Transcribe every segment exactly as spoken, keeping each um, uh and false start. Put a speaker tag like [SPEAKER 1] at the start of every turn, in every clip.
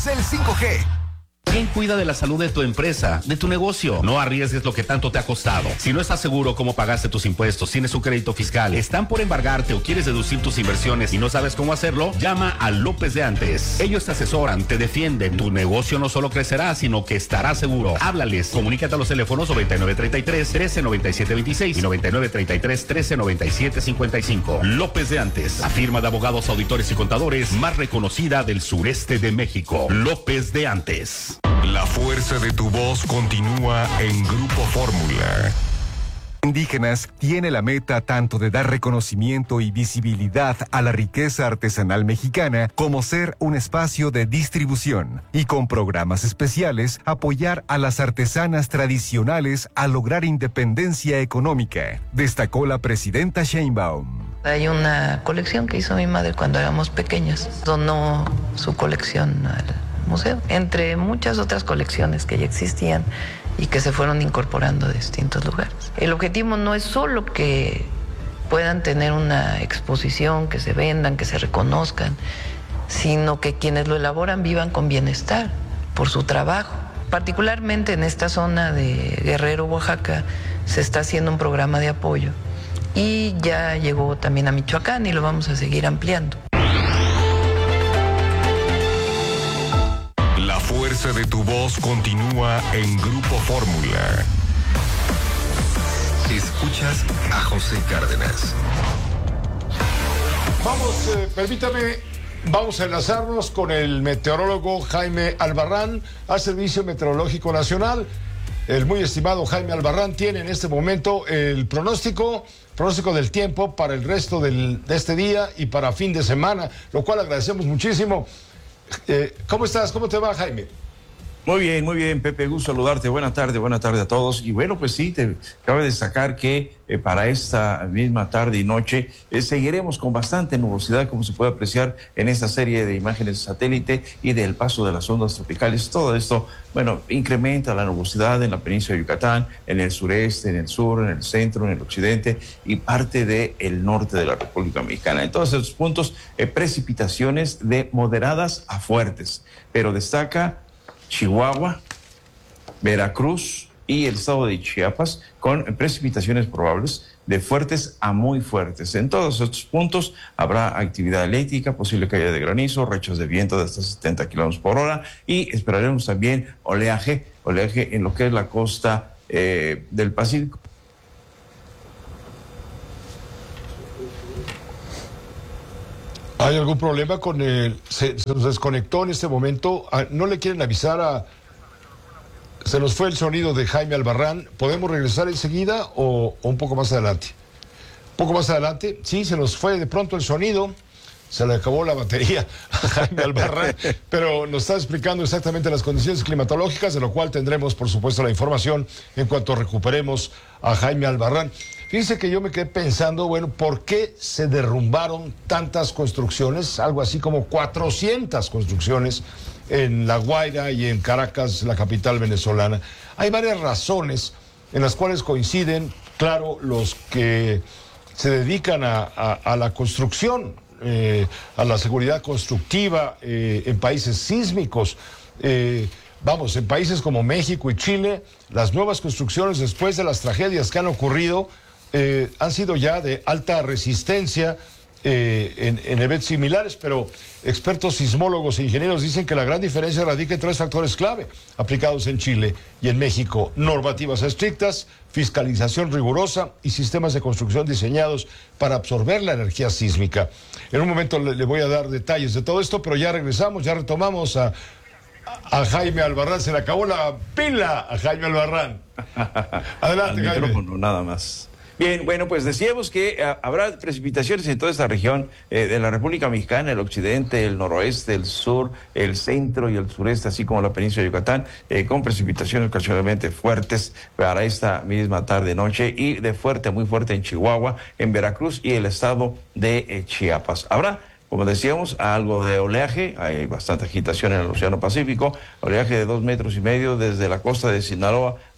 [SPEAKER 1] El cinco G.
[SPEAKER 2] ¿Quién cuida de la salud de tu empresa, de tu negocio? No arriesgues lo que tanto te ha costado. Si no estás seguro cómo pagaste tus impuestos, tienes un crédito fiscal, están por embargarte o quieres deducir tus inversiones y no sabes cómo hacerlo, llama a López de Antes. Ellos te asesoran, te defienden. Tu negocio no solo crecerá, sino que estará seguro. Háblales. Comunícate a los teléfonos noventa y nueve treinta y tres, trece noventa y siete veintiséis y noventa y nueve treinta y tres, trece noventa y siete cincuenta y cinco. López de Antes, la firma de abogados, auditores y contadores más reconocida del sureste de México. López de Antes.
[SPEAKER 3] La fuerza de tu voz continúa en Grupo Fórmula.
[SPEAKER 4] Indígenas tiene la meta tanto de dar reconocimiento y visibilidad a la riqueza artesanal mexicana como ser un espacio de distribución y con programas especiales apoyar a las artesanas tradicionales a lograr independencia económica, destacó la presidenta Sheinbaum.
[SPEAKER 5] Hay una colección que hizo mi madre cuando éramos pequeños, donó su colección al museo, entre muchas otras colecciones que ya existían y que se fueron incorporando de distintos lugares. El objetivo no es solo que puedan tener una exposición, que se vendan, que se reconozcan, sino que quienes lo elaboran vivan con bienestar por su trabajo. Particularmente en esta zona de Guerrero, Oaxaca, se está haciendo un programa de apoyo y ya llegó también a Michoacán y lo vamos a seguir ampliando.
[SPEAKER 3] La fuerza de tu voz continúa en Grupo Fórmula.
[SPEAKER 1] Escuchas a José Cárdenas.
[SPEAKER 6] Vamos, eh, permítame, vamos a enlazarnos con el meteorólogo Jaime Albarrán, al Servicio Meteorológico Nacional. El muy estimado Jaime Albarrán tiene en este momento el pronóstico, pronóstico del tiempo para el resto del, de este día y para fin de semana, lo cual agradecemos muchísimo. Eh, ¿Cómo estás? ¿Cómo te va, Jaime?
[SPEAKER 7] Muy bien, muy bien, Pepe, gusto saludarte. Buenas tardes, buenas tardes a todos. Y bueno, pues sí, te cabe destacar que eh, para esta misma tarde y noche eh, seguiremos con bastante nubosidad, como se puede apreciar en esta serie de imágenes de satélite y del paso de las ondas tropicales. Todo esto, bueno, incrementa la nubosidad en la península de Yucatán, en el sureste, en el sur, en el centro, en el occidente y parte del norte de la República Mexicana. En todos estos puntos, eh, precipitaciones de moderadas a fuertes, pero destaca Chihuahua, Veracruz y el estado de Chiapas con precipitaciones probables de fuertes a muy fuertes. En todos estos puntos habrá actividad eléctrica, posible caída de granizo, rachas de viento de hasta setenta kilómetros por hora y esperaremos también oleaje, oleaje en lo que es la costa eh, del Pacífico.
[SPEAKER 6] ¿Hay algún problema con el... Se, se nos desconectó en este momento? ¿No le quieren avisar a... Se nos fue el sonido de Jaime Albarrán. ¿Podemos regresar enseguida o, o un poco más adelante? Un poco más adelante. Sí, se nos fue de pronto el sonido. Se le acabó la batería a Jaime Albarrán, pero nos está explicando exactamente las condiciones climatológicas, de lo cual tendremos, por supuesto, la información en cuanto recuperemos a Jaime Albarrán. Fíjense que yo me quedé pensando, bueno, ¿por qué se derrumbaron tantas construcciones? Algo así como cuatrocientas construcciones en La Guaira y en Caracas, la capital venezolana. Hay varias razones en las cuales coinciden, claro, los que se dedican a, a, a la construcción, eh, a la seguridad constructiva eh, en países sísmicos. Eh, vamos, en países como México y Chile, las nuevas construcciones después de las tragedias que han ocurrido eh, han sido ya de alta resistencia eh, en, en eventos similares, pero expertos sismólogos e ingenieros dicen que la gran diferencia radica en tres factores clave aplicados en Chile y en México: normativas estrictas, fiscalización rigurosa y sistemas de construcción diseñados para absorber la energía sísmica. En un momento le, le voy a dar detalles de todo esto, pero ya regresamos, ya retomamos a, a Jaime Albarrán. Se le acabó la pila a Jaime Albarrán. Adelante, Jaime.
[SPEAKER 7] Micrófono, nada más. Bien, bueno, pues decíamos que uh, habrá precipitaciones en toda esta región eh, de la República Mexicana, el occidente, el noroeste, el sur, el centro y el sureste, así como la península de Yucatán, eh, con precipitaciones ocasionalmente fuertes para esta misma tarde-noche y de fuerte a muy fuerte en Chihuahua, en Veracruz y el estado de eh, Chiapas. Habrá, como decíamos, algo de oleaje, hay bastante agitación en el Océano Pacífico, oleaje de dos metros y medio desde la costa de Sinaloa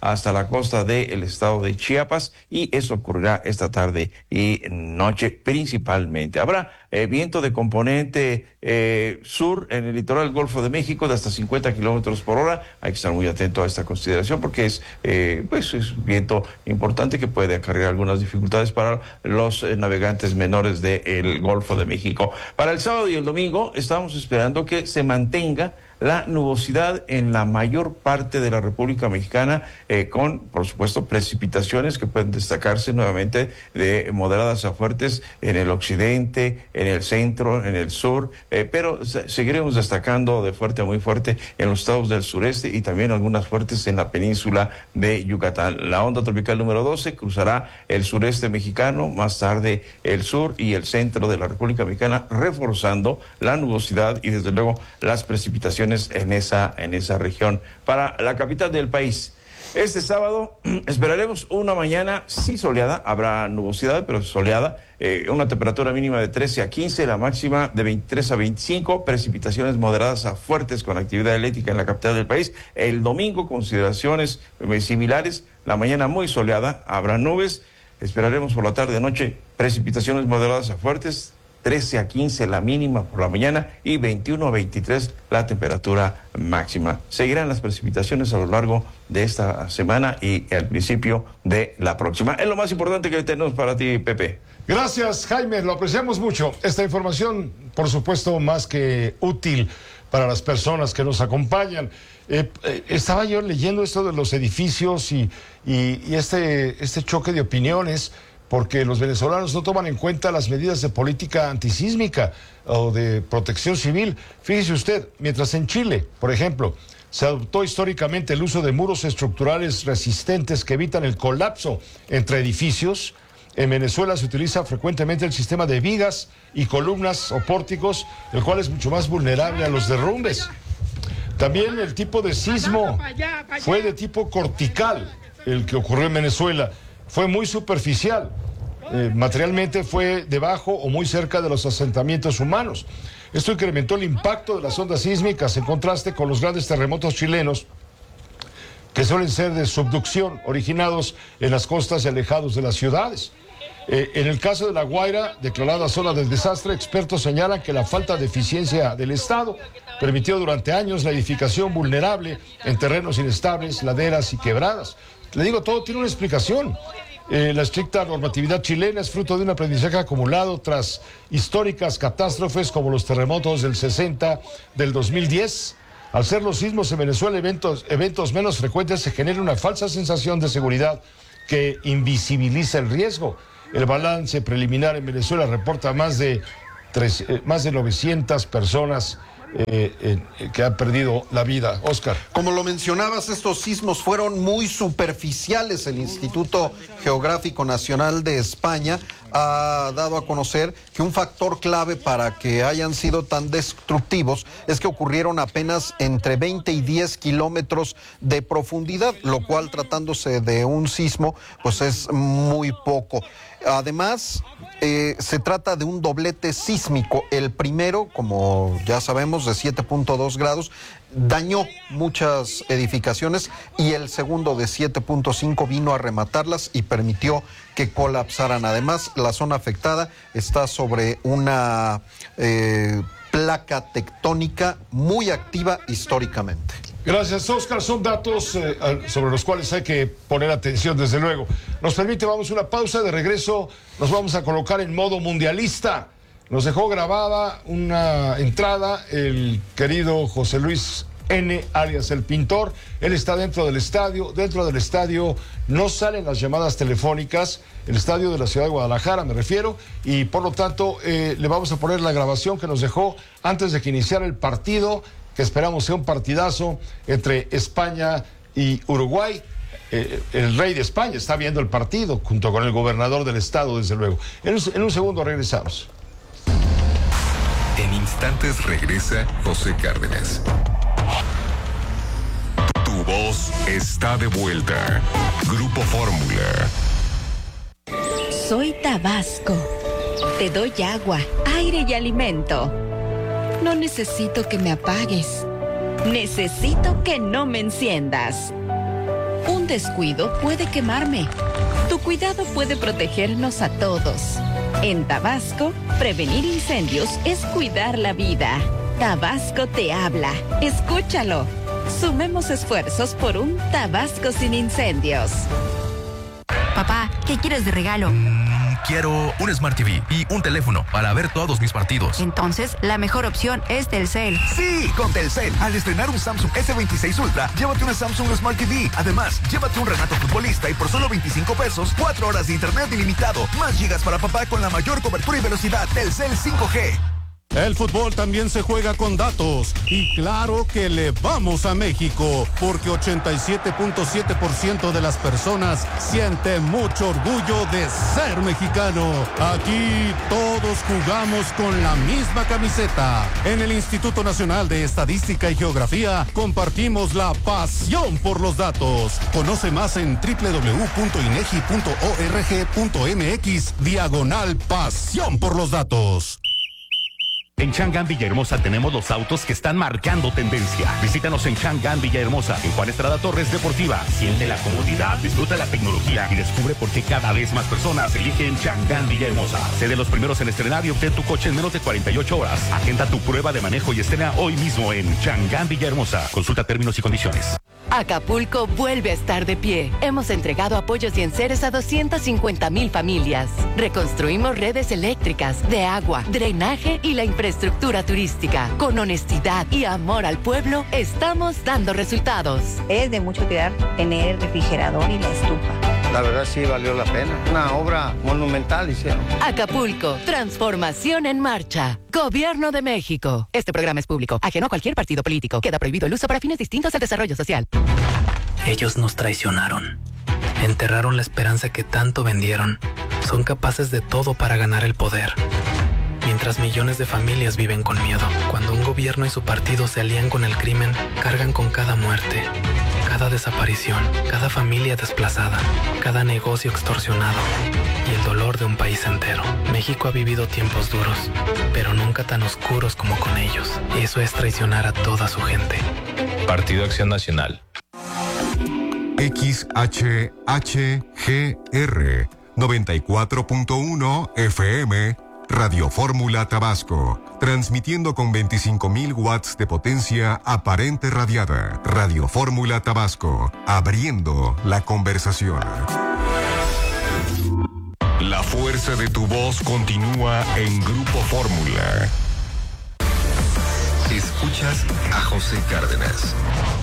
[SPEAKER 7] hasta la costa del estado de Chiapas, y eso ocurrirá esta tarde y noche principalmente. Habrá eh, viento de componente eh, sur en el litoral del Golfo de México de hasta cincuenta kilómetros por hora. Hay que estar muy atento a esta consideración porque es, eh, pues es un viento importante que puede acarrear algunas dificultades para los eh, navegantes menores del Golfo de México. Para el sábado y el domingo estamos esperando que se mantenga la nubosidad en la mayor parte de la República Mexicana, eh, con, por supuesto, precipitaciones que pueden destacarse nuevamente de moderadas a fuertes en el occidente, en el centro, en el sur, eh, pero se seguiremos destacando de fuerte a muy fuerte en los estados del sureste y también algunas fuertes en la península de Yucatán. La onda tropical número doce cruzará el sureste mexicano, más tarde el sur y el centro de la República Mexicana, reforzando la nubosidad y desde luego las precipitaciones en esa, en esa región. Para la capital del país, este sábado esperaremos una mañana sí soleada, habrá nubosidad pero soleada, eh, una temperatura mínima de trece a quince, la máxima de veintitrés a veinticinco, precipitaciones moderadas a fuertes con actividad eléctrica en la capital del país. El domingo consideraciones eh, similares, la mañana muy soleada, habrá nubes, esperaremos por la tarde noche precipitaciones moderadas a fuertes, trece a quince la mínima por la mañana y veintiuno a veintitrés la temperatura máxima. Seguirán las precipitaciones a lo largo de esta semana y al principio de la próxima. Es lo más importante que tenemos para ti, Pepe.
[SPEAKER 6] Gracias, Jaime, lo apreciamos mucho. Esta información, por supuesto, más que útil para las personas que nos acompañan. Eh, eh, estaba yo leyendo esto de los edificios y, y, y este, este choque de opiniones, porque los venezolanos no toman en cuenta las medidas de política antisísmica o de protección civil. Fíjese usted, mientras en Chile, por ejemplo, se adoptó históricamente el uso de muros estructurales resistentes que evitan el colapso entre edificios, en Venezuela se utiliza frecuentemente el sistema de vigas y columnas o pórticos, el cual es mucho más vulnerable a los derrumbes. También el tipo de sismo fue de tipo cortical, el que ocurrió en Venezuela. Fue muy superficial, eh, materialmente fue debajo o muy cerca de los asentamientos humanos. Esto incrementó el impacto de las ondas sísmicas en contraste con los grandes terremotos chilenos, que suelen ser de subducción, originados en las costas y alejados de las ciudades. Eh, en el caso de La Guaira, declarada zona del desastre, expertos señalan que la falta de eficiencia del Estado permitió durante años la edificación vulnerable en terrenos inestables, laderas y quebradas. Le digo, todo tiene una explicación. Eh, la estricta normatividad chilena es fruto de un aprendizaje acumulado tras históricas catástrofes como los terremotos del sesenta, del dos mil diez. Al ser los sismos en Venezuela eventos, eventos menos frecuentes, se genera una falsa sensación de seguridad que invisibiliza el riesgo. El balance preliminar en Venezuela reporta más de, tres, eh, más de novecientas personas Eh, eh, que ha perdido la vida. Oscar.
[SPEAKER 8] Como lo mencionabas, estos sismos fueron muy superficiales. El Instituto Geográfico Nacional de España ha dado a conocer que un factor clave para que hayan sido tan destructivos es que ocurrieron apenas entre veinte y diez kilómetros de profundidad, lo cual, tratándose de un sismo, pues es muy poco. Además, eh, se trata de un doblete sísmico. El primero, como ya sabemos, de siete punto dos grados, dañó muchas edificaciones, y el segundo, de siete punto cinco, vino a rematarlas y permitió que colapsaran. Además, la zona afectada está sobre una eh, placa tectónica muy activa históricamente.
[SPEAKER 6] Gracias, Oscar. Son datos eh, sobre los cuales hay que poner atención, desde luego. Nos permite, vamos a una pausa. De regreso nos vamos a colocar en modo mundialista. Nos dejó grabada una entrada el querido José Luis N., alias El Pintor. Él está dentro del estadio. Dentro del estadio no salen las llamadas telefónicas. El estadio de la ciudad de Guadalajara, me refiero. Y por lo tanto, eh, le vamos a poner la grabación que nos dejó antes de que iniciara el partido, que esperamos sea un partidazo entre España y Uruguay. Eh, el rey de España está viendo el partido junto con el gobernador del estado, desde luego. En un, en un segundo regresamos.
[SPEAKER 1] En instantes regresa José Cárdenas.
[SPEAKER 3] Tu voz está de vuelta. Grupo Fórmula.
[SPEAKER 9] Soy Tabasco. Te doy agua, aire y alimento. No necesito que me apagues. Necesito que no me enciendas. Un descuido puede quemarme. Tu cuidado puede protegernos a todos. En Tabasco, prevenir incendios es cuidar la vida. Tabasco te habla. Escúchalo. Sumemos esfuerzos por un Tabasco sin incendios.
[SPEAKER 10] Papá, ¿qué quieres de regalo?
[SPEAKER 11] Mm, quiero un Smart T V y un teléfono para ver todos mis partidos.
[SPEAKER 10] Entonces, la mejor opción es Telcel.
[SPEAKER 11] Sí, con Telcel. Al estrenar un Samsung S veintiséis Ultra, llévate una Samsung Smart T V. Además, llévate un Renato Futbolista y por solo veinticinco pesos, cuatro horas de internet ilimitado. Más gigas para papá con la mayor cobertura y velocidad. Telcel cinco G.
[SPEAKER 12] El fútbol también se juega con datos y claro que le vamos a México porque ochenta y siete punto siete por ciento de las personas siente mucho orgullo de ser mexicano. Aquí todos jugamos con la misma camiseta. En el Instituto Nacional de Estadística y Geografía compartimos la pasión por los datos. Conoce más en doble u doble u doble u punto inegi punto org punto mx diagonal pasión por los datos.
[SPEAKER 2] En Chang'an Villahermosa tenemos los autos que están marcando tendencia. Visítanos en Chang'an Villahermosa, en Juan Estrada Torres Deportiva. Siente la comodidad, disfruta la tecnología y descubre por qué cada vez más personas eligen Chang'an Villahermosa. Sé de los primeros en estrenar y obtén tu coche en menos de cuarenta y ocho horas. Agenda tu prueba de manejo y estrena hoy mismo en Chang'an Villahermosa. Consulta términos y condiciones.
[SPEAKER 13] Acapulco vuelve a estar de pie. Hemos entregado apoyos y enseres a doscientas cincuenta mil familias. Reconstruimos redes eléctricas, de agua, drenaje y la infraestructura turística. Con honestidad y amor al pueblo, estamos dando resultados.
[SPEAKER 14] Es de mucho cuidar tener el refrigerador y la estufa.
[SPEAKER 15] La verdad sí valió la pena. Una obra monumental hicieron.
[SPEAKER 13] Acapulco, transformación en marcha. Gobierno de México. Este programa es público, ajeno a cualquier partido político. Queda prohibido el uso para fines distintos al desarrollo social.
[SPEAKER 16] Ellos nos traicionaron. Enterraron la esperanza que tanto vendieron. Son capaces de todo para ganar el poder. Mientras millones de familias viven con miedo. Cuando un gobierno y su partido se alían con el crimen, cargan con cada muerte, cada desaparición, cada familia desplazada, cada negocio extorsionado y el dolor de un país entero. México ha vivido tiempos duros, pero nunca tan oscuros como con ellos. Eso es traicionar a toda su gente.
[SPEAKER 17] Partido Acción Nacional.
[SPEAKER 4] X H H G R noventa y cuatro punto uno F M Radio Fórmula Tabasco, transmitiendo con veinticinco mil watts de potencia aparente radiada. Radio Fórmula Tabasco, abriendo la conversación.
[SPEAKER 3] La fuerza de tu voz continúa en Grupo Fórmula.
[SPEAKER 1] Escuchas a José Cárdenas.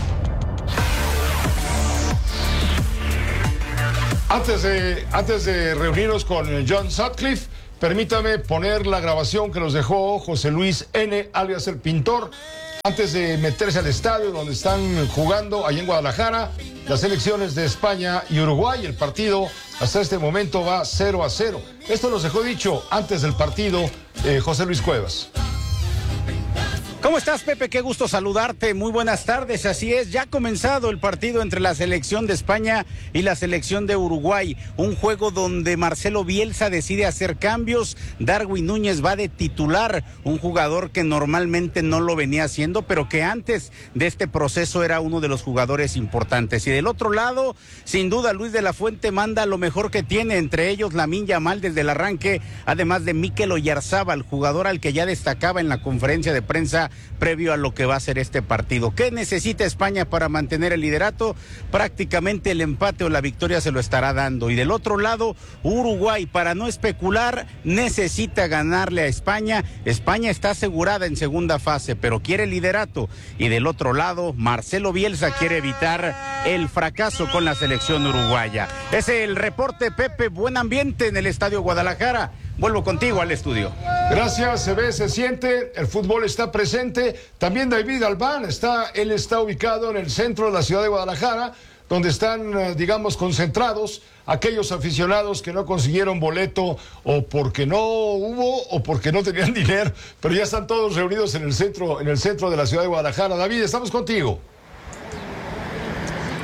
[SPEAKER 6] Antes de, antes de reunirnos con John Sutcliffe, permítame poner la grabación que nos dejó José Luis N., alias el Pintor, antes de meterse al estadio donde están jugando, allá en Guadalajara, las selecciones de España y Uruguay. El partido hasta este momento va cero a cero. Esto nos dejó dicho antes del partido eh, José Luis Cuevas.
[SPEAKER 18] ¿Cómo estás, Pepe? Qué gusto saludarte. Muy buenas tardes. Así es, ya ha comenzado el partido entre la selección de España y la selección de Uruguay. Un juego donde Marcelo Bielsa decide hacer cambios. Darwin Núñez va de titular, un jugador que normalmente no lo venía haciendo, pero que antes de este proceso era uno de los jugadores importantes. Y del otro lado, sin duda, Luis de la Fuente manda lo mejor que tiene, entre ellos Lamine Yamal desde el arranque, además de Mikel Oyarzábal, jugador al que ya destacaba en la conferencia de prensa previo a lo que va a ser este partido. ¿Qué necesita España para mantener el liderato? Prácticamente el empate o la victoria se lo estará dando. Y del otro lado, Uruguay, para no especular, necesita ganarle a España. España está asegurada en segunda fase, pero quiere el liderato. Y del otro lado, Marcelo Bielsa quiere evitar el fracaso con la selección uruguaya. Ese es el reporte, Pepe. Buen ambiente en el Estadio Guadalajara. Vuelvo contigo al estudio.
[SPEAKER 6] Gracias, se ve, se siente, el fútbol está presente. También David Albán, está, él está ubicado en el centro de la ciudad de Guadalajara, donde están, digamos, concentrados aquellos aficionados que no consiguieron boleto o porque no hubo o porque no tenían dinero, pero ya están todos reunidos en el centro, en el centro de la ciudad de Guadalajara. David, estamos contigo.
[SPEAKER 18] ¿Qué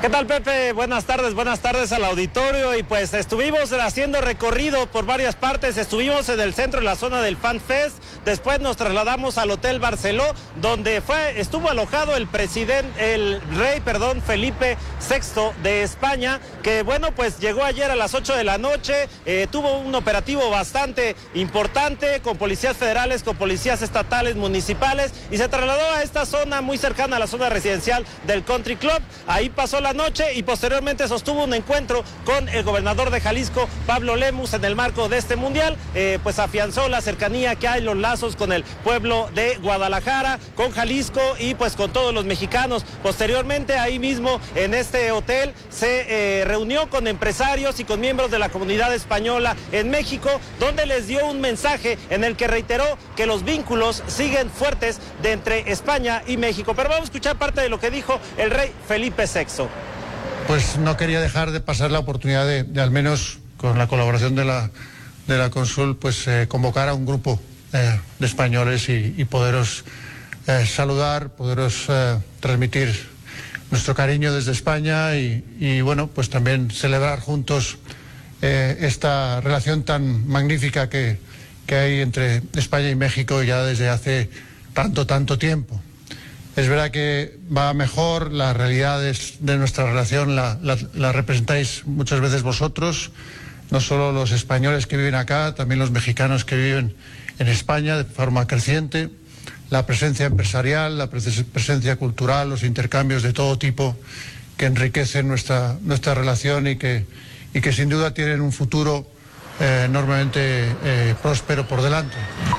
[SPEAKER 19] ¿Qué tal, Pepe? Buenas tardes, buenas tardes al auditorio. Y pues estuvimos haciendo recorrido por varias partes. Estuvimos en el centro, en la zona del Fan Fest. Después nos trasladamos al Hotel Barceló, donde fue, estuvo alojado el presidente, el rey, perdón, Felipe sexto de España, que bueno, pues llegó ayer a las ocho de la noche. Eh, tuvo un operativo bastante importante con policías federales, con policías estatales, municipales, y se trasladó a esta zona muy cercana a la zona residencial del Country Club. Ahí pasó la noche y posteriormente sostuvo un encuentro con el gobernador de Jalisco, Pablo Lemus, en el marco de este mundial. Eh, pues afianzó la cercanía que hay, los lazos con el pueblo de Guadalajara, con Jalisco y pues con todos los mexicanos. Posteriormente, ahí mismo en este hotel se eh, reunió con empresarios y con miembros de la comunidad española en México, donde les dio un mensaje en el que reiteró que los vínculos siguen fuertes de entre España y México. Pero vamos a escuchar parte de lo que dijo el rey Felipe sexto.
[SPEAKER 20] Pues no quería dejar de pasar la oportunidad de, de al menos con la colaboración de la, de la Consul, pues eh, convocar a un grupo eh, de españoles y, y poderos eh, saludar, poderos eh, transmitir nuestro cariño desde España y, y bueno, pues también celebrar juntos eh, esta relación tan magnífica que, que hay entre España y México ya desde hace tanto, tanto tiempo. Es verdad que va mejor, las realidades de nuestra relación la, la, la representáis muchas veces vosotros, no solo los españoles que viven acá, también los mexicanos que viven en España de forma creciente, la presencia empresarial, la presencia cultural, los intercambios de todo tipo que enriquecen nuestra, nuestra relación y que, y que sin duda tienen un futuro eh, enormemente eh, próspero por delante.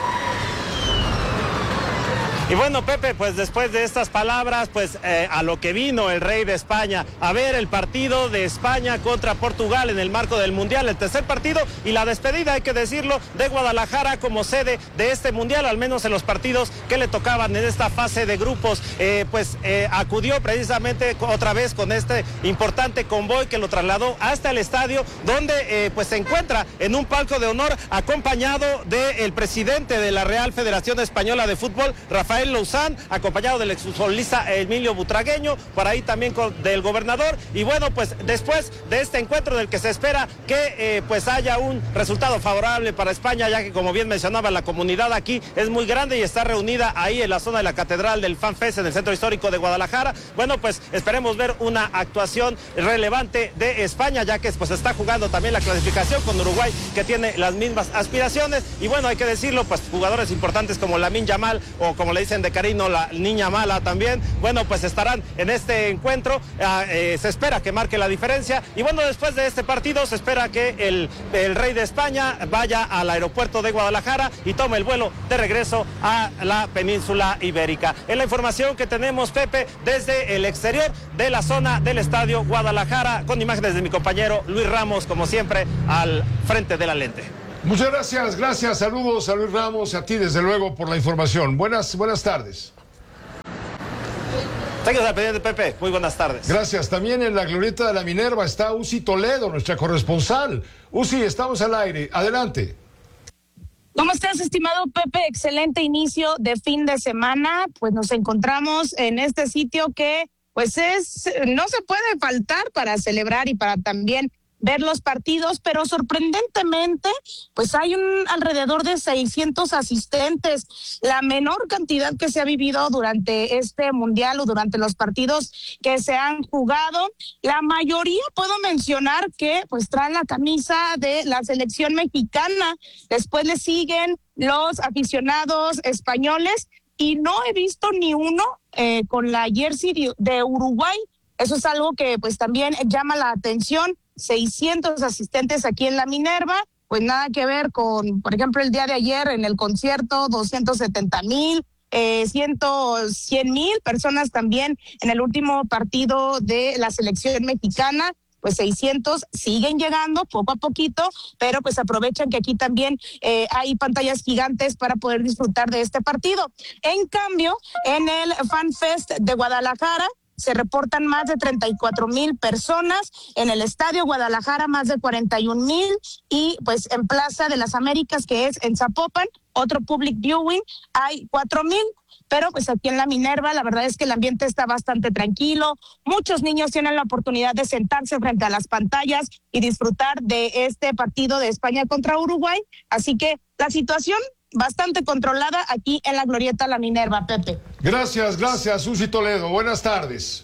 [SPEAKER 19] Y bueno, Pepe, pues después de estas palabras, pues eh, a lo que vino el rey de España, a ver el partido de España contra Portugal en el marco del Mundial, el tercer partido y la despedida, hay que decirlo, de Guadalajara como sede de este Mundial, al menos en los partidos que le tocaban en esta fase de grupos. Eh, pues eh, acudió precisamente otra vez con este importante convoy que lo trasladó hasta el estadio, donde eh, pues se encuentra en un palco de honor acompañado del presidente de la Real Federación Española de Fútbol, Rafael Louzán, acompañado del exfutbolista Emilio Butragueño, por ahí también con, del gobernador. Y bueno, pues después de este encuentro del que se espera que eh, pues haya un resultado favorable para España, ya que como bien mencionaba, la comunidad aquí es muy grande y está reunida ahí en la zona de la Catedral del Fan Fest en el Centro Histórico de Guadalajara. Bueno, pues esperemos ver una actuación relevante de España, ya que pues está jugando también la clasificación con Uruguay, que tiene las mismas aspiraciones. Y bueno, hay que decirlo, pues jugadores importantes como Lamine Yamal, o como le dicen de cariño, la niña mala también, bueno, pues estarán en este encuentro. Eh, se espera que marque la diferencia. Y bueno, después de este partido se espera que el, el rey de España vaya al aeropuerto de Guadalajara y tome el vuelo de regreso a la península ibérica. Es la información que tenemos, Pepe, desde el exterior de la zona del estadio Guadalajara, con imágenes de mi compañero Luis Ramos, como siempre, al frente de la lente.
[SPEAKER 6] Muchas gracias, gracias, saludos a Luis Ramos y a ti desde luego por la información. Buenas, buenas tardes.
[SPEAKER 19] Tengas al pendiente, Pepe, muy buenas tardes.
[SPEAKER 6] Gracias, también en la glorieta de la Minerva está Uzi Toledo, nuestra corresponsal. Uzi, estamos al aire, adelante.
[SPEAKER 21] ¿Cómo estás, estimado Pepe? Excelente inicio de fin de semana, pues nos encontramos en este sitio que pues es, no se puede faltar para celebrar y para también ver los partidos, pero sorprendentemente, pues hay un alrededor de seiscientos asistentes, la menor cantidad que se ha vivido durante este mundial o durante los partidos que se han jugado. La mayoría, puedo mencionar que pues traen la camisa de la selección mexicana, después le siguen los aficionados españoles y no he visto ni uno eh, con la jersey de, de Uruguay. Eso es algo que pues también llama la atención. seiscientos asistentes aquí en la Minerva, pues nada que ver con, por ejemplo, el día de ayer en el concierto, doscientos setenta mil, eh, cien mil personas también en el último partido de la selección mexicana. Pues seiscientos siguen llegando poco a poquito, pero pues aprovechan que aquí también eh, hay pantallas gigantes para poder disfrutar de este partido. En cambio, en el Fan Fest de Guadalajara, se reportan más de treinta y cuatro mil personas, en el Estadio Guadalajara más de cuarenta y un mil, y pues en Plaza de las Américas, que es en Zapopan, otro public viewing, hay cuatro mil. Pero pues aquí en la Minerva la verdad es que el ambiente está bastante tranquilo, muchos niños tienen la oportunidad de sentarse frente a las pantallas y disfrutar de este partido de España contra Uruguay, así que la situación bastante controlada aquí en la Glorieta La Minerva, Pepe.
[SPEAKER 6] Gracias, gracias, Susi Toledo, buenas tardes.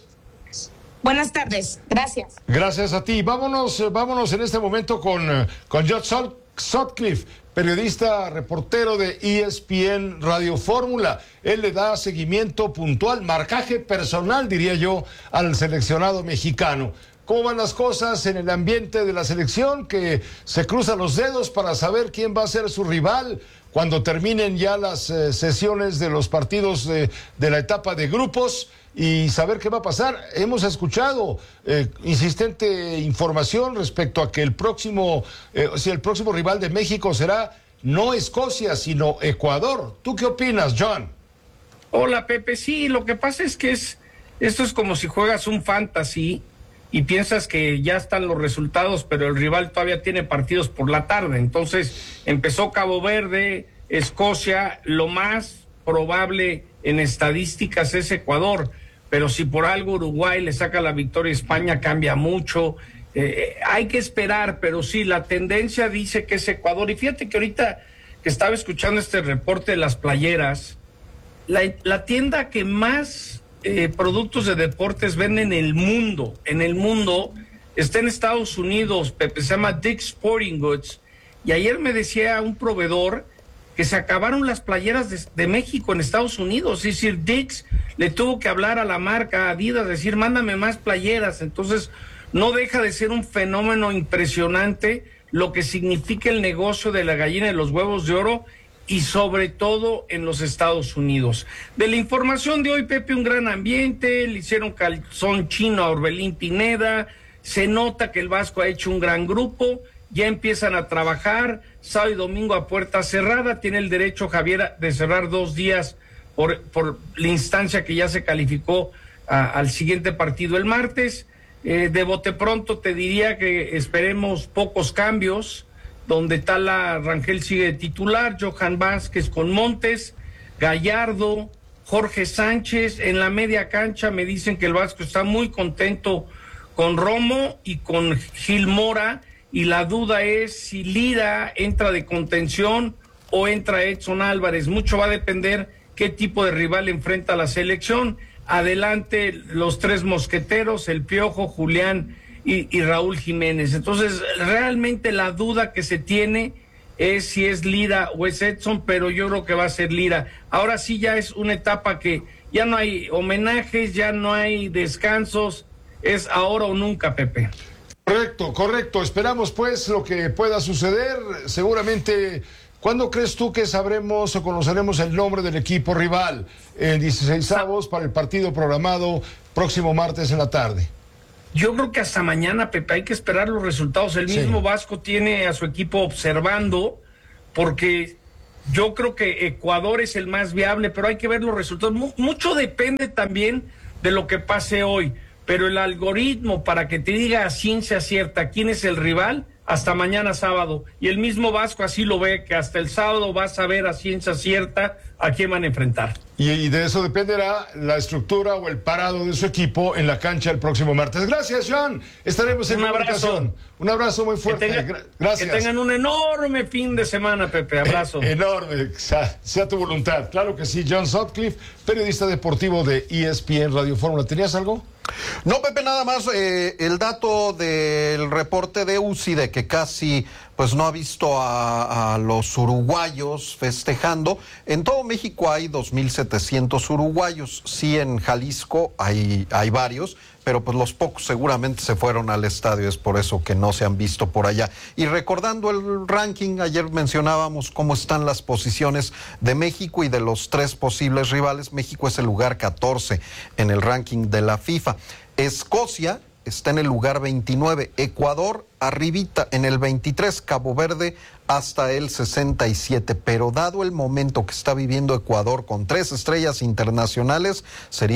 [SPEAKER 21] Buenas tardes, gracias.
[SPEAKER 6] Gracias a ti, vámonos, vámonos en este momento con, con John Sutcliffe, periodista, reportero de E S P N Radio Fórmula. Él le da seguimiento puntual, marcaje personal, diría yo, al seleccionado mexicano. ¿Cómo van las cosas en el ambiente de la selección? Que se cruzan los dedos para saber quién va a ser su rival cuando terminen ya las eh, sesiones de los partidos de, de la etapa de grupos y saber qué va a pasar. Hemos escuchado eh, insistente información respecto a que el próximo, eh, si el próximo rival de México será no Escocia, sino Ecuador. ¿Tú qué opinas, John?
[SPEAKER 5] Hola, Pepe. Sí, lo que pasa es que es esto es como si juegas un fantasy y piensas que ya están los resultados, pero el rival todavía tiene partidos por la tarde. Entonces empezó Cabo Verde, Escocia, lo más probable en estadísticas es Ecuador, pero si por algo Uruguay le saca la victoria a España cambia mucho. Eh, hay que esperar, pero sí, la tendencia dice que es Ecuador. Y fíjate que ahorita que estaba escuchando este reporte de las playeras, la, la tienda que más eh, productos de deportes vende en el mundo, en el mundo, está en Estados Unidos, Pepe, se llama Dick's Sporting Goods. Y ayer me decía un proveedor que se acabaron las playeras de, de México en Estados Unidos. Es decir, Dick's le tuvo que hablar a la marca Adidas, decir, mándame más playeras. Entonces, no deja de ser un fenómeno impresionante lo que significa el negocio de la gallina de los huevos de oro y sobre todo en los Estados Unidos. De la información de hoy, Pepe, un gran ambiente, le hicieron calzón chino a Orbelín Pineda, se nota que el Vasco ha hecho un gran grupo, ya empiezan a trabajar, sábado y domingo a puerta cerrada, tiene el derecho Javier de cerrar dos días por, por la instancia que ya se calificó a, al siguiente partido el martes. Eh, de bote pronto te diría que esperemos pocos cambios, donde Tala Rangel sigue de titular, Johan Vázquez con Montes, Gallardo, Jorge Sánchez, en la media cancha me dicen que el Vasco está muy contento con Romo y con Gil Mora, y la duda es si Lira entra de contención o entra Edson Álvarez, mucho va a depender qué tipo de rival enfrenta la selección. Adelante los tres mosqueteros, el Piojo, Julián y, y Raúl Jiménez. Entonces, realmente la duda que se tiene es si es Lira o es Edson, pero yo creo que va a ser Lira. Ahora sí ya es una etapa que ya no hay homenajes, ya no hay descansos, es ahora o nunca, Pepe.
[SPEAKER 6] Correcto, correcto. Esperamos pues lo que pueda suceder. Seguramente, ¿cuándo crees tú que sabremos o conoceremos el nombre del equipo rival? En dieciseisavos para el partido programado próximo martes en la tarde.
[SPEAKER 5] Yo creo que hasta mañana, Pepe, hay que esperar los resultados. El sí. mismo Vasco tiene a su equipo observando, porque yo creo que Ecuador es el más viable, pero hay que ver los resultados. Mucho depende también de lo que pase hoy, pero el algoritmo para que te diga a ciencia cierta quién es el rival, hasta mañana sábado, y el mismo Vasco así lo ve, que hasta el sábado vas a ver a ciencia cierta a quién van a enfrentar.
[SPEAKER 6] Y, y de eso dependerá la estructura o el parado de su equipo en la cancha el próximo martes. Gracias, John. Estaremos en
[SPEAKER 5] un
[SPEAKER 6] comunicación. Un abrazo muy fuerte.
[SPEAKER 5] Que tenga,
[SPEAKER 6] Gracias.
[SPEAKER 5] Que tengan un enorme fin de semana, Pepe. Abrazo.
[SPEAKER 6] Eh, enorme. Sea, sea tu voluntad. Claro que sí. John Sutcliffe, periodista deportivo de E S P N Radio Fórmula. ¿Tenías algo?
[SPEAKER 8] No, Pepe, nada más eh, el dato del reporte de U C I de que casi pues no ha visto a, a los uruguayos festejando. En todo México hay dos mil setecientos uruguayos, sí, en Jalisco hay, hay varios, pero pues los pocos seguramente se fueron al estadio, es por eso que no se han visto por allá. Y recordando el ranking, ayer mencionábamos cómo están las posiciones de México y de los tres posibles rivales. México es el lugar catorce en el ranking de la FIFA. Escocia está en el lugar veintinueve, Ecuador arribita en el veintitrés, Cabo Verde hasta el sesenta y siete, pero dado el momento que está viviendo Ecuador con tres estrellas internacionales, sería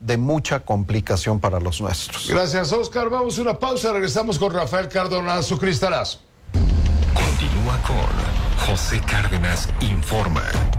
[SPEAKER 8] de mucha complicación para los nuestros.
[SPEAKER 6] Gracias, Oscar. Vamos a una pausa, regresamos con Rafael Cardona, su cristalazo.
[SPEAKER 1] Continúa con José Cárdenas Informa.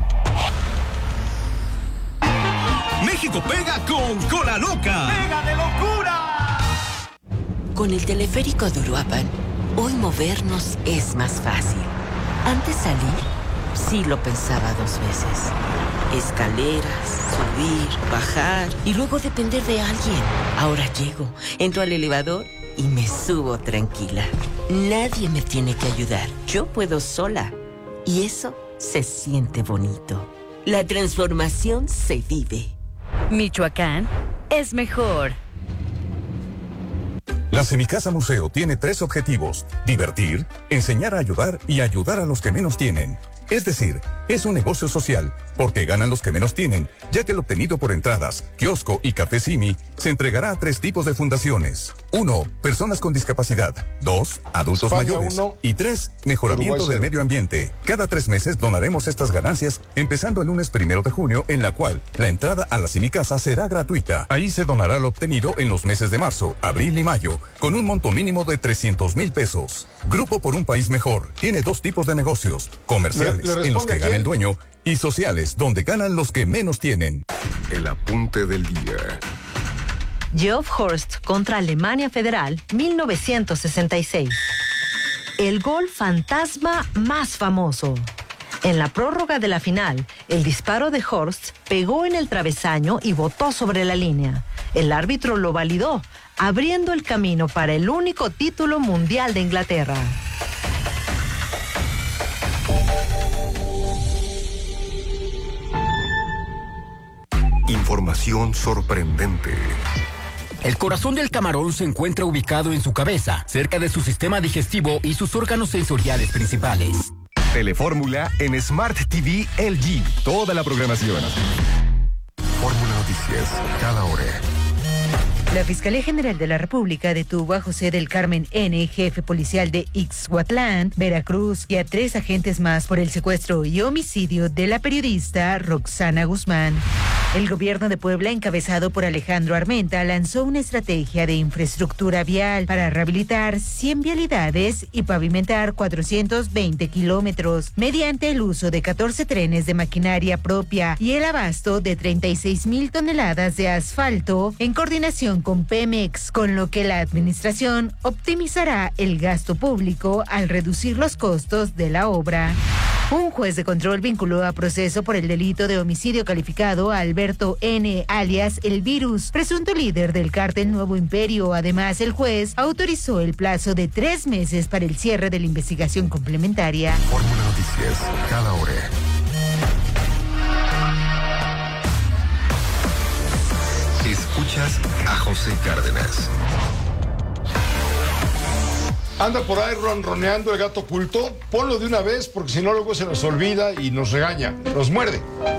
[SPEAKER 7] México pega con Cola Loca.
[SPEAKER 22] ¡Pega de locura!
[SPEAKER 23] Con el teleférico de Uruapan, hoy movernos es más fácil. Antes salir, sí lo pensaba dos veces. Escaleras, subir, bajar y luego depender de alguien. Ahora llego, entro al elevador y me subo tranquila. Nadie me tiene que ayudar. Yo puedo sola. Y eso se siente bonito. La transformación se vive.
[SPEAKER 24] Michoacán es mejor.
[SPEAKER 25] La Semicasa Museo tiene tres objetivos: divertir, enseñar a ayudar y ayudar a los que menos tienen. Es decir, es un negocio social, porque ganan los que menos tienen, ya que el obtenido por entradas, kiosco y café Simi se entregará a tres tipos de fundaciones. Uno, personas con discapacidad. Dos, adultos
[SPEAKER 6] España,
[SPEAKER 25] mayores.
[SPEAKER 6] uno.
[SPEAKER 25] Y tres, mejoramiento
[SPEAKER 6] Uruguay,
[SPEAKER 25] del medio ambiente. Cada tres meses donaremos estas ganancias, empezando el lunes primero de junio, en la cual la entrada a la Semicasa será gratuita. Ahí se donará lo obtenido en los meses de marzo, abril y mayo, con un monto mínimo de trescientos mil pesos. Grupo por un país mejor tiene dos tipos de negocios: comerciales,
[SPEAKER 6] ¿Le, le
[SPEAKER 25] en los que gana
[SPEAKER 6] quién?
[SPEAKER 25] el dueño, y sociales, donde ganan los que menos tienen.
[SPEAKER 3] El apunte del día.
[SPEAKER 24] Geoff Horst contra Alemania Federal, mil novecientos sesenta y seis. El gol fantasma más famoso. En la prórroga de la final, el disparo de Horst pegó en el travesaño y botó sobre la línea. El árbitro lo validó, abriendo el camino para el único título mundial de Inglaterra.
[SPEAKER 3] Información sorprendente.
[SPEAKER 26] El corazón del camarón se encuentra ubicado en su cabeza, cerca de su sistema digestivo y sus órganos sensoriales principales.
[SPEAKER 4] Telefórmula en Smart T V L G. Toda la programación.
[SPEAKER 3] Fórmula Noticias, cada hora.
[SPEAKER 27] La Fiscalía General de la República detuvo a José del Carmen N., jefe policial de Ixhuatlán, Veracruz, y a tres agentes más por el secuestro y homicidio de la periodista Roxana Guzmán. El gobierno de Puebla, encabezado por Alejandro Armenta, lanzó una estrategia de infraestructura vial para rehabilitar cien vialidades y pavimentar cuatrocientos veinte kilómetros mediante el uso de catorce trenes de maquinaria propia y el abasto de treinta y seis mil toneladas de asfalto en coordinación con Pemex, con lo que la administración optimizará el gasto público al reducir los costos de la obra. Un juez de control vinculó a proceso por el delito de homicidio calificado a Alberto N., alias El Virus, presunto líder del cártel Nuevo Imperio. Además, el juez autorizó el plazo de tres meses para el cierre de la investigación complementaria.
[SPEAKER 3] Fórmula Noticias, cada hora.
[SPEAKER 1] Escuchas a José Cárdenas.
[SPEAKER 6] Anda por ahí ronroneando el gato oculto. Ponlo de una vez, porque si no luego se nos olvida y nos regaña, nos muerde.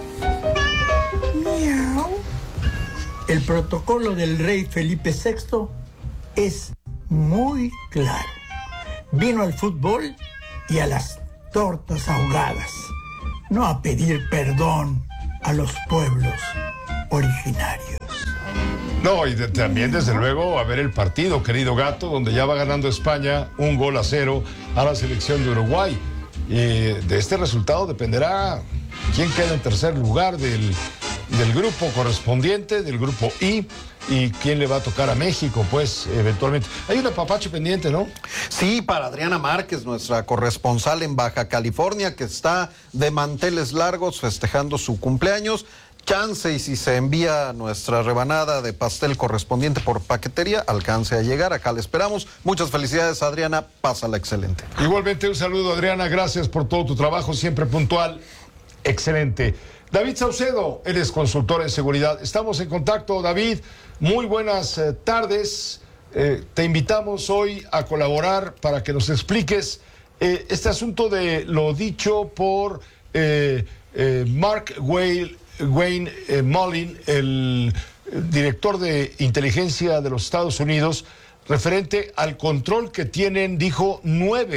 [SPEAKER 28] Miau. El protocolo del rey Felipe sexto es muy claro. Vino al fútbol y a las tortas ahogadas, no a pedir perdón a los pueblos originarios.
[SPEAKER 6] No, y de, también desde luego a ver el partido, querido gato, donde ya va ganando España un gol a cero a la selección de Uruguay. Y de este resultado dependerá quién queda en tercer lugar del, del grupo correspondiente, del grupo I, y quién le va a tocar a México, pues, eventualmente. Hay un apapacho pendiente, ¿no?
[SPEAKER 8] Sí, para Adriana Márquez, nuestra corresponsal en Baja California, que está de manteles largos festejando su cumpleaños. Chance, y si se envía nuestra rebanada de pastel correspondiente por paquetería, alcance a llegar. Acá le esperamos. Muchas felicidades, Adriana. Pásala excelente.
[SPEAKER 6] Igualmente un saludo, Adriana. Gracias por todo tu trabajo, siempre puntual. Excelente. David Saucedo, él es consultor en seguridad. Estamos en contacto, David. Muy buenas eh, tardes. Eh, te invitamos hoy a colaborar para que nos expliques eh, este asunto de lo dicho por eh, eh, Mark Whale. Wayne eh, Mullin, el director de inteligencia de los Estados Unidos, referente al control que tienen, dijo, nueve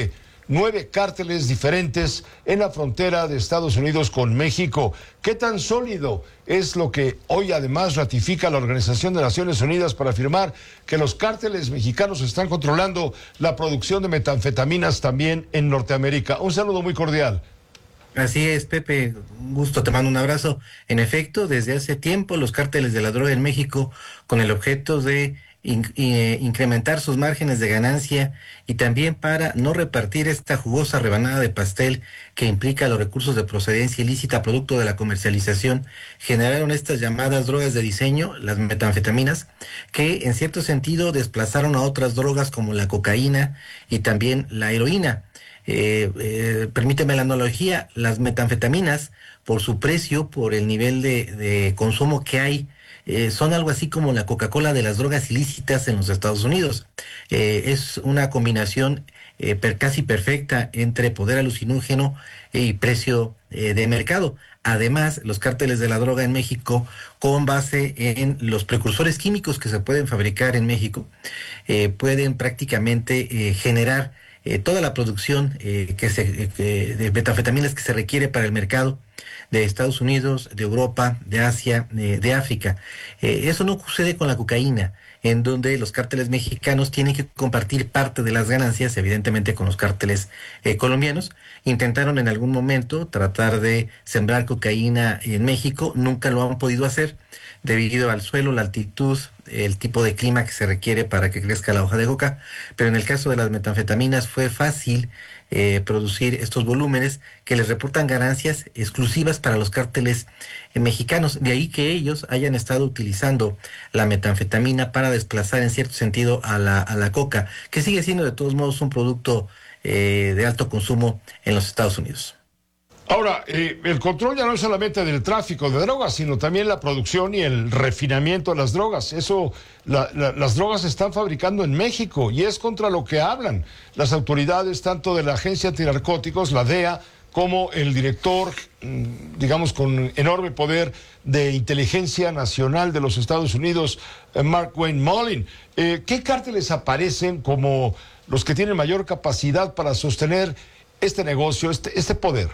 [SPEAKER 6] nueve cárteles diferentes en la frontera de Estados Unidos con México. ¿Qué tan sólido es lo que hoy además ratifica la Organización de Naciones Unidas para afirmar que los cárteles mexicanos están controlando la producción de metanfetaminas también en Norteamérica? Un saludo muy cordial.
[SPEAKER 2] Así es, Pepe, un gusto, te mando un abrazo. En efecto, desde hace tiempo los cárteles de la droga en México, con el objeto de in, eh, incrementar sus márgenes de ganancia y también para no repartir esta jugosa rebanada de pastel que implica los recursos de procedencia ilícita producto de la comercialización, generaron estas llamadas drogas de diseño, las metanfetaminas, que en cierto sentido desplazaron a otras drogas como la cocaína y también la heroína. Eh, eh, permíteme la analogía, las metanfetaminas, por su precio, por el nivel de, de consumo que hay, eh, son algo así como la Coca-Cola de las drogas ilícitas en los Estados Unidos. Eh, es una combinación eh, per, casi perfecta entre poder alucinógeno y precio eh, de mercado. Además, los cárteles de la droga en México, con base en los precursores químicos que se pueden fabricar en México, eh, pueden prácticamente eh, generar Eh, toda la producción eh, que se, eh, de metanfetaminas que se requiere para el mercado de Estados Unidos, de Europa, de Asia, eh, de África. Eh, eso no sucede con la cocaína, en donde los cárteles mexicanos tienen que compartir parte de las ganancias, evidentemente con los cárteles eh, colombianos. Intentaron en algún momento tratar de sembrar cocaína en México, nunca lo han podido hacer debido al suelo, la altitud, el tipo de clima que se requiere para que crezca la hoja de coca, pero en el caso de las metanfetaminas fue fácil eh, producir estos volúmenes que les reportan ganancias exclusivas para los cárteles eh, mexicanos, de ahí que ellos hayan estado utilizando la metanfetamina para desplazar en cierto sentido a la, a la coca, que sigue siendo de todos modos un producto eh, de alto consumo en los Estados Unidos.
[SPEAKER 6] Ahora, eh, el control ya no es solamente del tráfico de drogas, sino también la producción y el refinamiento de las drogas. Eso, la, la, las drogas se están fabricando en México y es contra lo que hablan las autoridades, tanto de la Agencia Antinarcóticos, la D E A, como el director, digamos, con enorme poder de inteligencia nacional de los Estados Unidos, Mark Wayne Mullin. Eh, ¿Qué cárteles aparecen como los que tienen mayor capacidad para sostener este negocio, este, este poder?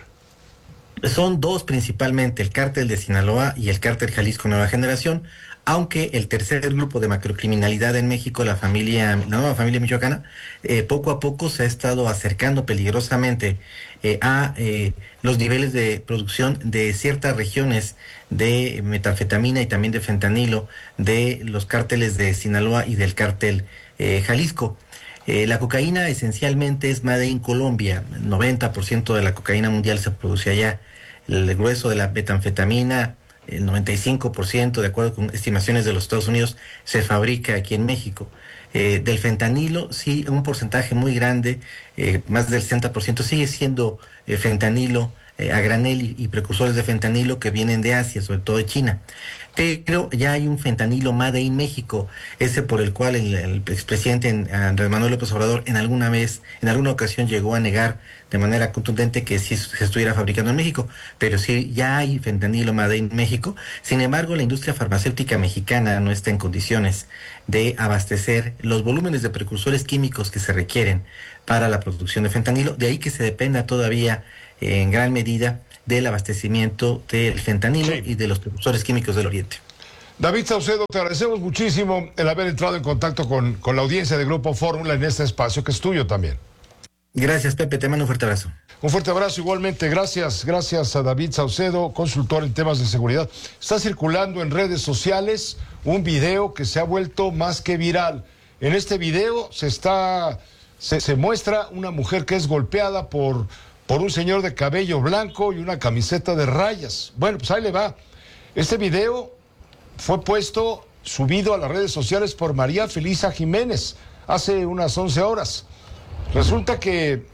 [SPEAKER 2] Son dos principalmente, el cártel de Sinaloa y el cártel Jalisco Nueva Generación, aunque el tercer grupo de macrocriminalidad en México, la familia, la nueva familia michoacana, eh, poco a poco se ha estado acercando peligrosamente eh, a eh, los niveles de producción de ciertas regiones de metanfetamina y también de fentanilo de los cárteles de Sinaloa y del cártel eh, Jalisco. Eh, la cocaína esencialmente es made in Colombia, el noventa por ciento de la cocaína mundial se produce allá, el grueso de la metanfetamina, el noventa y cinco por ciento, de acuerdo con estimaciones de los Estados Unidos, se fabrica aquí en México. Eh, del fentanilo, sí, un porcentaje muy grande, eh, más del sesenta por ciento sigue siendo eh, fentanilo eh, a granel y, y precursores de fentanilo que vienen de Asia, sobre todo de China. Pero ya hay un fentanilo made in México, ese por el cual el, el expresidente Andrés Manuel López Obrador en alguna vez, en alguna ocasión llegó a negar de manera contundente que sí se estuviera fabricando en México, pero sí ya hay fentanilo made in México. Sin embargo, la industria farmacéutica mexicana no está en condiciones de abastecer los volúmenes de precursores químicos que se requieren para la producción de fentanilo, de ahí que se dependa todavía eh, en gran medida del abastecimiento del fentanilo sí. y de los precursores químicos del Oriente.
[SPEAKER 6] David Saucedo, te agradecemos muchísimo el haber entrado en contacto con, con la audiencia de Grupo Fórmula en este espacio que es tuyo también.
[SPEAKER 2] Gracias, Pepe, te mando un fuerte abrazo.
[SPEAKER 6] Un fuerte abrazo igualmente, gracias, gracias a David Saucedo, consultor en temas de seguridad. Está circulando en redes sociales un video que se ha vuelto más que viral. En este video se está, se, se muestra una mujer que es golpeada por... por un señor de cabello blanco y una camiseta de rayas. Bueno, pues ahí le va. Este video fue puesto, subido a las redes sociales por María Felisa Jiménez hace unas once horas. Resulta que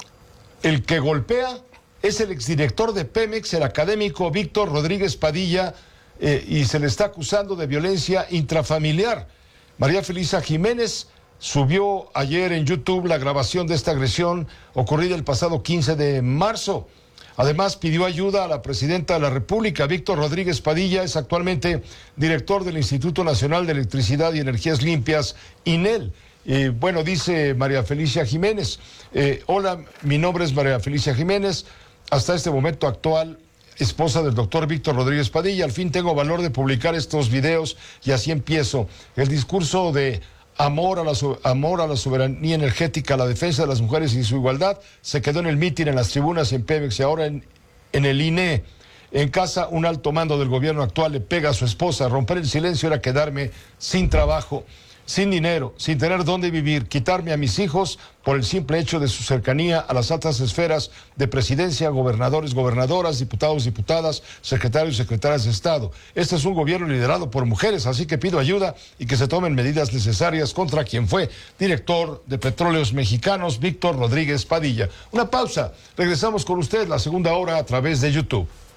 [SPEAKER 6] el que golpea es el exdirector de Pemex, el académico Víctor Rodríguez Padilla, eh, y se le está acusando de violencia intrafamiliar. María Felisa Jiménez subió ayer en YouTube la grabación de esta agresión ocurrida el pasado quince de marzo. Además, pidió ayuda a la presidenta de la República. Víctor Rodríguez Padilla es actualmente director del Instituto Nacional de Electricidad y Energías Limpias, INEL, Y bueno, dice María Felicia Jiménez, eh, hola, mi nombre es María Felicia Jiménez, hasta este momento actual esposa del doctor Víctor Rodríguez Padilla. Al fin tengo valor de publicar estos videos y así empiezo. El discurso de amor a la, amor a la soberanía energética, a la defensa de las mujeres y su igualdad, se quedó en el mitin, en las tribunas, en Pemex y ahora en, en el I N E. En casa, un alto mando del gobierno actual le pega a su esposa. Romper el silencio era quedarme sin trabajo, sin dinero, sin tener dónde vivir, quitarme a mis hijos por el simple hecho de su cercanía a las altas esferas de presidencia, gobernadores, gobernadoras, diputados, diputadas, secretarios y secretarias de Estado. Este es un gobierno liderado por mujeres, así que pido ayuda y que se tomen medidas necesarias contra quien fue director de Petróleos Mexicanos, Víctor Rodríguez Padilla. Una pausa, regresamos con usted la segunda hora a través de YouTube.